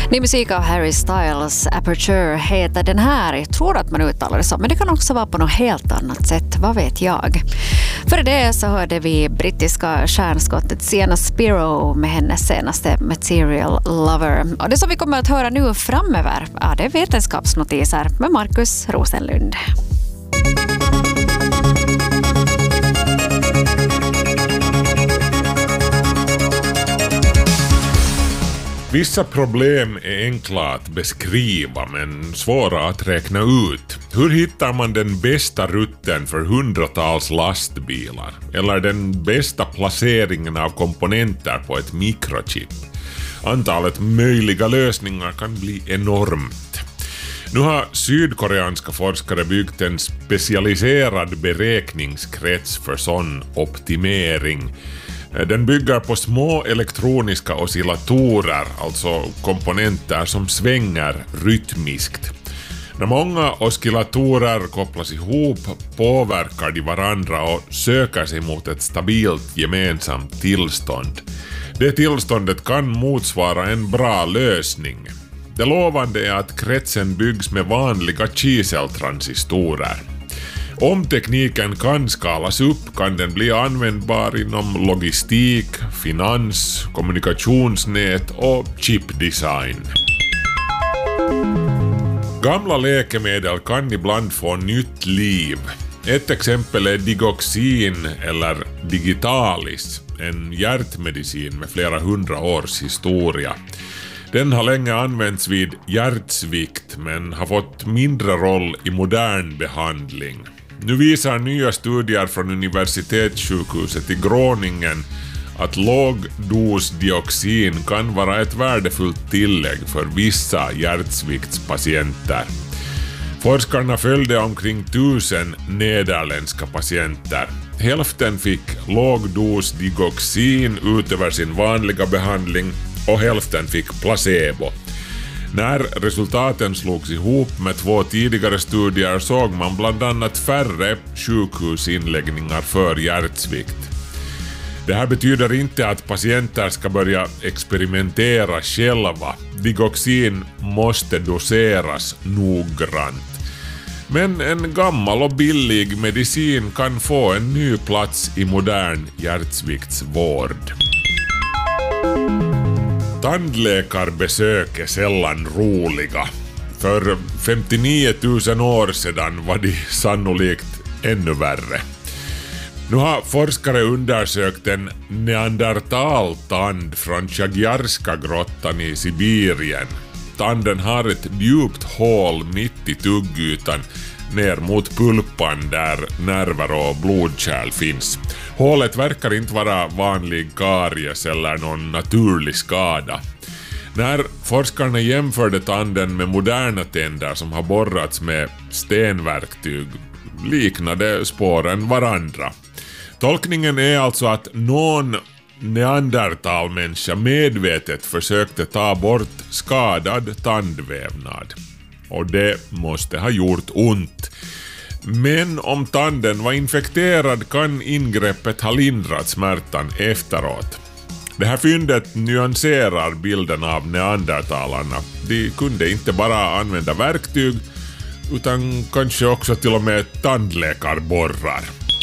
Ny musik av Harry Styles, Aperture, heter den här. Jag tror att man uttalar det så, men det kan också vara på något helt annat sätt, vad vet jag. För det så hörde vi brittiska stjärnskottet Sienna Spiro med hennes senaste Material Lover. Och det som vi kommer att höra nu framöver, det är vetenskapsnotiser med Markus Rosenlund. Vissa problem är enkla att beskriva men svåra att räkna ut. Hur hittar man den bästa rutten för hundratals lastbilar? Eller den bästa placeringen av komponenter på ett mikrochip? Antalet möjliga lösningar kan bli enormt. Nu har sydkoreanska forskare byggt en specialiserad beräkningskrets för sån optimering. Den bygger på små elektroniska oscillatorer, alltså komponenter som svänger rytmiskt. När många oscillatorer kopplas ihop påverkar de varandra och söker sig mot ett stabilt gemensamt tillstånd. Det tillståndet kan motsvara en bra lösning. Det lovande är att kretsen byggs med vanliga kiseltransistorer. Om tekniken kan skalas upp kan den bli användbar inom logistik, finans, kommunikationsnät och chipdesign. Gamla läkemedel kan ibland få nytt liv. Ett exempel är Digoxin eller Digitalis, en hjärtmedicin med flera hundra års historia. Den har länge använts vid hjärtsvikt men har fått mindre roll i modern behandling. Nu visar nya studier från universitetssjukhuset i Groningen att lågdosdioxin kan vara ett värdefullt tillägg för vissa hjärtsviktspatienter. Forskarna följde omkring 1000 nederländska patienter. Hälften fick lågdosdigoxin utöver sin vanliga behandling och hälften fick placebo. När resultaten slogs ihop med 2 tidigare studier såg man bland annat färre sjukhusinläggningar för hjärtsvikt. Det här betyder inte att patienter ska börja experimentera själva. Digoxin måste doseras noggrant. Men en gammal och billig medicin kan få en ny plats i modern hjärtsviktsvård. Tandläkarbesök är sällan roliga. För 59 000 år sedan var de sannolikt ännu värre. Nu har forskare undersökt en neandertaltand från Chagjarska-grottan i Sibirien. Tanden har ett djupt hål mitt i tuggytan ner mot pulpan där nerver och blodkärl finns. Hålet verkar inte vara vanlig karies eller någon naturlig skada. När forskarna jämförde tanden med moderna tänder som har borrats med stenverktyg liknade spåren varandra. Tolkningen är alltså att någon neandertalmänniska medvetet försökte ta bort skadad tandvävnad. Och det måste ha gjort ont. Men om tanden var infekterad kan ingreppet ha lindrat smärtan efteråt. Det här fyndet nyanserar bilden av neandertalarna. De kunde inte bara använda verktyg utan kanske också till och med tandläkarborrar.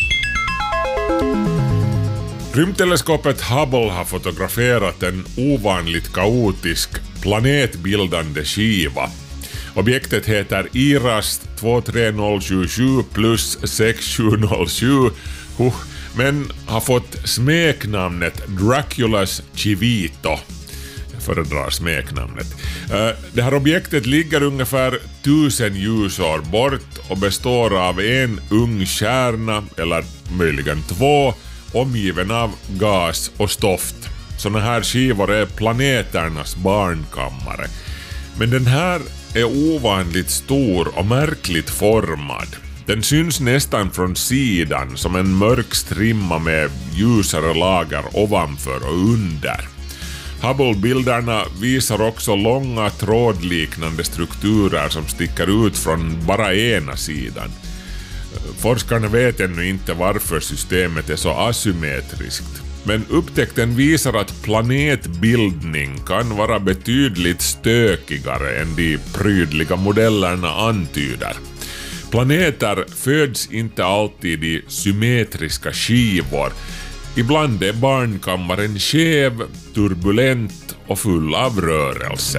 Rymdteleskopet Hubble har fotograferat en ovanligt kaotisk planetbildande skiva. Objektet heter IRAS 23077 plus 6707 men har fått smeknamnet Draculas Civito. Jag föredrar smeknamnet. Det här objektet ligger ungefär 1000 ljusår bort och består av en ung stjärna, eller möjligen 2, omgiven av gas och stoft. Såna här skivor är planeternas barnkammare. Men den här är ovanligt stor och märkligt formad. Den syns nästan från sidan som en mörk strimma med ljusare lager ovanför och under. Hubble-bilderna visar också långa trådliknande strukturer som sticker ut från bara ena sidan. Forskarna vet ännu inte varför systemet är så asymmetriskt. Men upptäckten visar att planetbildning kan vara betydligt stökigare än de prydliga modellerna antyder. Planeter föds inte alltid i symmetriska skivor. Ibland är barnkammaren skev, turbulent och full av rörelse.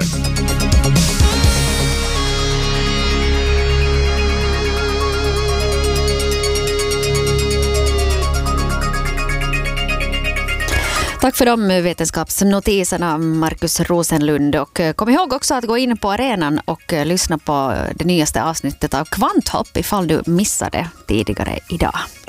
Tack för de vetenskapsnotiserna, Markus Rosenlund. Och kom ihåg också att gå in på arenan och lyssna på det nyaste avsnittet av Kvanthopp ifall du missade tidigare idag.